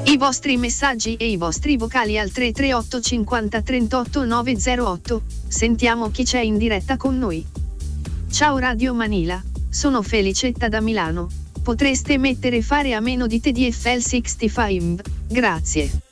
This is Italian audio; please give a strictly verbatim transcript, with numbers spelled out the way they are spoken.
I vostri messaggi e i vostri vocali al tre tre otto cinquanta trentotto nove zero otto, sentiamo chi c'è in diretta con noi. Ciao Radio Manila, sono Felicetta da Milano, potreste mettere fare a meno di T D F L sessantacinque, grazie.